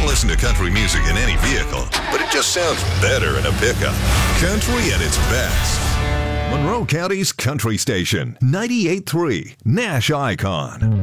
listen to country music in any vehicle, but it just sounds better in a pickup. Country at its best. Monroe County's Country Station, 98.3 Nash Icon.